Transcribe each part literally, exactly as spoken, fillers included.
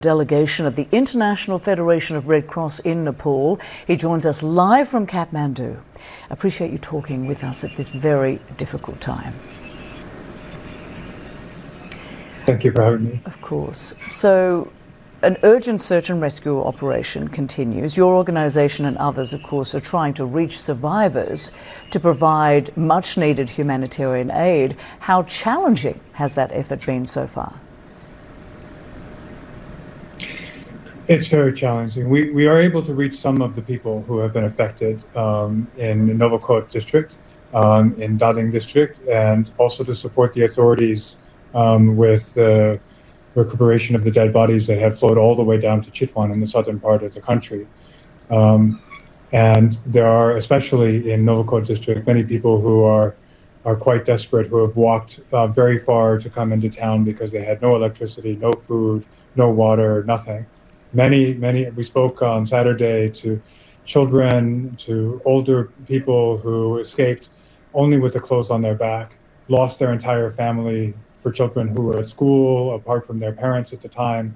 Delegation of the International Federation of Red Cross in Nepal. He joins us live from Kathmandu. Appreciate you talking with us at this very difficult time. Thank you for having me. Of course. So, an urgent search and rescue operation continues. Your organisation and others, of course, are trying to reach survivors to provide much needed humanitarian aid. How challenging has that effort been so far? It's very challenging. We, we are able to reach some of the people who have been affected um, in Novakot district, um, in Dading district, and also to support the authorities um, with the recuperation of the dead bodies that have flowed all the way down to Chitwan in the southern part of the country. Um, and there are, especially in Novakot district, many people who are are quite desperate, who have walked uh, very far to come into town because they had no electricity, no food, no water, nothing. Many, many, we spoke on Saturday to children, to older people who escaped only with the clothes on their back, lost their entire family, for children who were at school, apart from their parents at the time.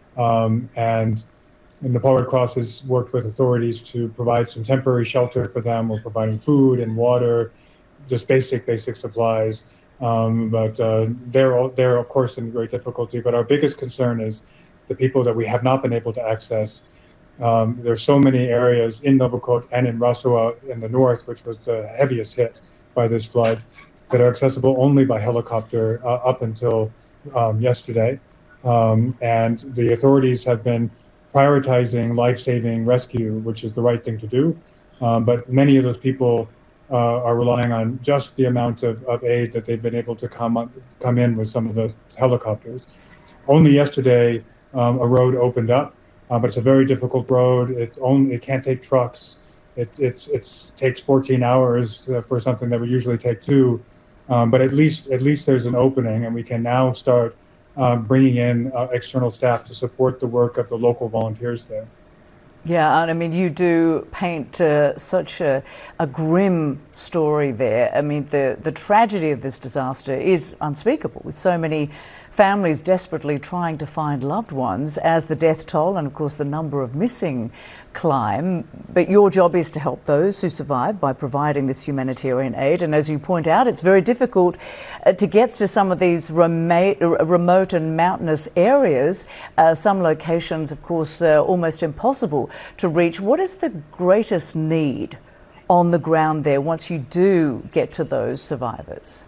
Um, and Nepal Red Cross has worked with authorities to provide some temporary shelter for them. We're providing food and water, just basic, basic supplies. Um, but uh, they're, all, they're, of course, in great difficulty. But our biggest concern is the people that we have not been able to access. Um, there's so many areas in Novakot and in Rasua in the north, which was the heaviest hit by this flood, that are accessible only by helicopter uh, up until um, yesterday. Um, and the authorities have been prioritizing life-saving rescue, which is the right thing to do. Um, but many of those people uh, are relying on just the amount of, of aid that they've been able to come, up, come in with some of the helicopters. Only yesterday, Um, a road opened up, uh, but it's a very difficult road. It only it can't take trucks. It it's it's takes fourteen hours uh, for something that would usually take two. Um, but at least at least there's an opening, and we can now start uh, bringing in uh, external staff to support the work of the local volunteers there. Yeah, and I mean, you do paint uh, such a, a grim story there. I mean, the, the tragedy of this disaster is unspeakable, with so many families desperately trying to find loved ones as the death toll and, of course, the number of missing climb. But your job is to help those who survive by providing this humanitarian aid. And as you point out, it's very difficult uh, to get to some of these remote, remote and mountainous areas. Uh, some locations, of course, uh, almost impossible to reach. What is the greatest need on the ground there once you do get to those survivors?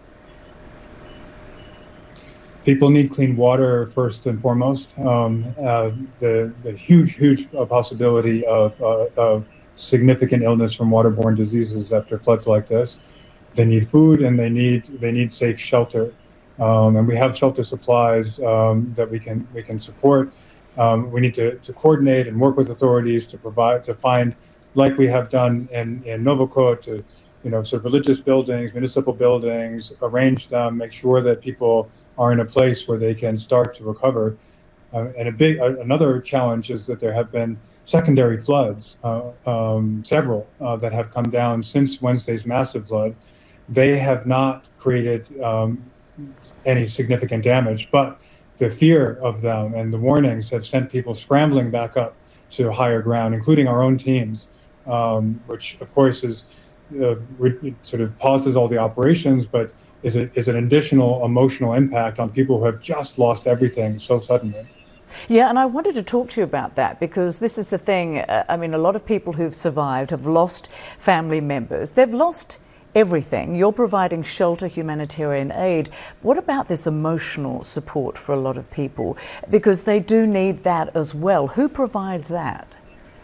People need clean water first and foremost. Um, uh, the, the huge, huge possibility of, uh, of significant illness from waterborne diseases after floods like this. They need food and they need they need safe shelter, um, and we have shelter supplies um, that we can we can support. Um, we need to, to coordinate and work with authorities to provide to find, like we have done in in Novakot, to you know sort of religious buildings, municipal buildings, arrange them, make sure that people are in a place where they can start to recover. Uh, and a big, uh, another challenge is that there have been secondary floods, uh, um, several uh, that have come down since Wednesday's massive flood. They have not created um, any significant damage, but the fear of them and the warnings have sent people scrambling back up to higher ground, including our own teams, um, which of course is uh, sort of pauses all the operations, but is, a, is an additional emotional impact on people who have just lost everything so suddenly. Yeah, and I wanted to talk to you about that because this is the thing. Uh, I mean, a lot of people who've survived have lost family members. They've lost everything. You're providing shelter, humanitarian aid. What about this emotional support for a lot of people? Because they do need that as well. Who provides that?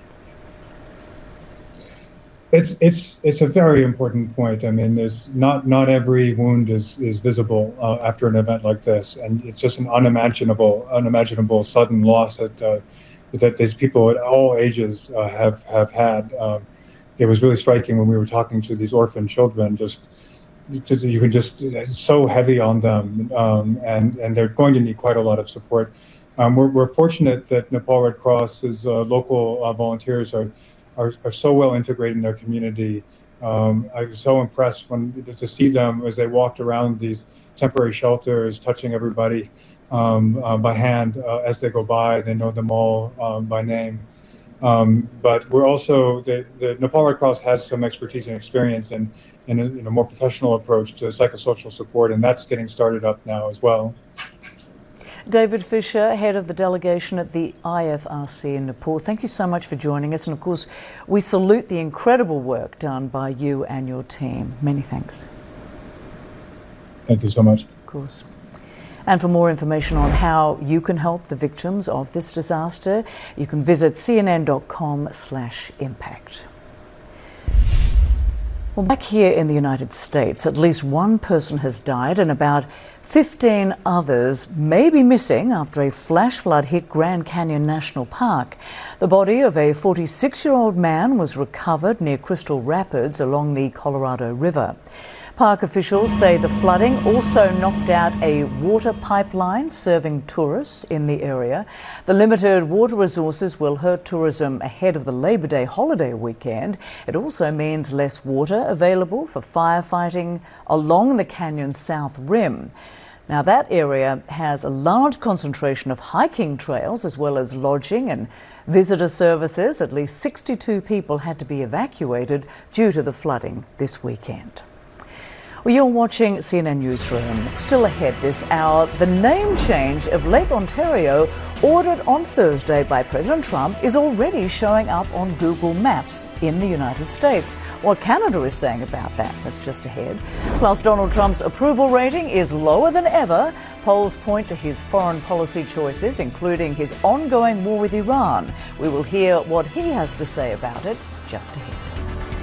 It's it's it's a very important point. I mean, there's not not every wound is is visible uh, after an event like this, and it's just an unimaginable unimaginable sudden loss that uh, that these people at all ages uh, have have had. Um, it was really striking when we were talking to these orphan children. Just, just you can just it's so heavy on them, um, and and they're going to need quite a lot of support. Um, we're we're fortunate that Nepal Red Cross's uh, local uh, volunteers are. Are, are so well integrated in their community. Um, I was so impressed when to see them as they walked around these temporary shelters, touching everybody, um, uh, by hand uh, as they go by. They know them all um, by name. Um, but we're also, the, the Nepal Red Cross has some expertise and experience in, in a, in a more professional approach to psychosocial support, and that's getting started up now as well. David Fisher, head of the delegation at the I F R C in Nepal, thank you so much for joining us. And of course, we salute the incredible work done by you and your team. Many thanks. Thank you so much. Of course. And for more information on how you can help the victims of this disaster, you can visit cnn.com slash impact. Well, back here in the United States, at least one person has died and about fifteen others may be missing after a flash flood hit Grand Canyon National Park. The body of a forty-six-year-old man was recovered near Crystal Rapids along the Colorado River. Park officials say the flooding also knocked out a water pipeline serving tourists in the area. The limited water resources will hurt tourism ahead of the Labor Day holiday weekend. It also means less water available for firefighting along the canyon's south rim. Now, that area has a large concentration of hiking trails as well as lodging and visitor services. At least sixty-two people had to be evacuated due to the flooding this weekend. Well, you're watching C N N Newsroom. Still ahead this hour, the name change of Lake Ontario, ordered on Thursday by President Trump, is already showing up on Google Maps in the United States. What Canada is saying about that, that's just ahead. Plus, Donald Trump's approval rating is lower than ever. Polls point to his foreign policy choices, including his ongoing war with Iran. We will hear what he has to say about it just ahead.